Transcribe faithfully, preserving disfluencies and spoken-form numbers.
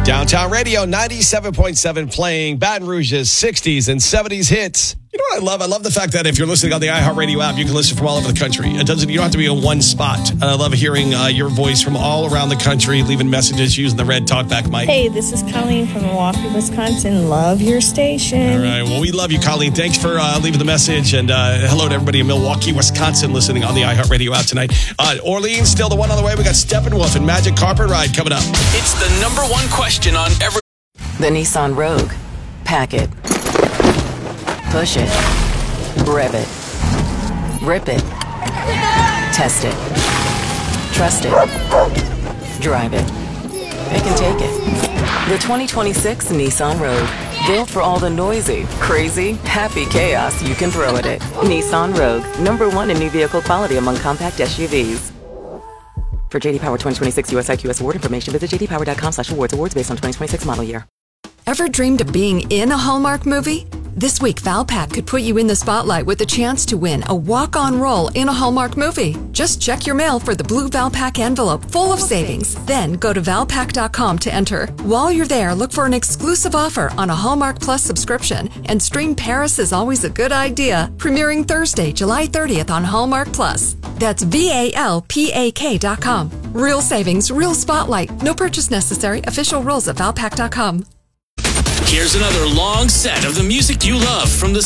Downtown Radio ninety-seven point seven playing Baton Rouge's sixties and seventies hits. You know what I love? I love the fact that if you're listening on the iHeartRadio app, you can listen from all over the country. It doesn't. You don't have to be in one spot. And I love hearing uh, your voice from all around the country, leaving messages using the red talkback mic. Hey, this is Colleen from Milwaukee, Wisconsin. Love your station. All right. Well, we love you, Colleen. Thanks for uh, leaving the message. And uh, hello to everybody in Milwaukee, Wisconsin, listening on the iHeartRadio app tonight. Uh, Orleans, still the one on the way. We got Steppenwolf and Magic Carpet Ride coming up. It's the number one question on every... The Nissan Rogue. Pack it. Push it. Rev it. Rip it. Test it. Trust it. Drive it. It can take it. The twenty twenty-six Nissan Rogue. Built for all the noisy, crazy, happy chaos you can throw at it. Nissan Rogue. Number one in new vehicle quality among compact S U Vs. For J D Power twenty twenty-six U S I Q S award information, visit j d power dot com slash awards. Awards based on twenty twenty-six model year. Ever dreamed of being in a Hallmark movie? This week, Valpak could put you in the spotlight with the chance to win a walk-on role in a Hallmark movie. Just check your mail for the blue Valpak envelope full of savings. Then go to valpak dot com to enter. While you're there, look for an exclusive offer on a Hallmark Plus subscription. And stream Paris is Always a Good Idea, premiering Thursday, July thirtieth on Hallmark Plus. That's V A L P A K dot com. Real savings, real spotlight. No purchase necessary. Official rules at valpak dot com. Here's another long set of the music you love from the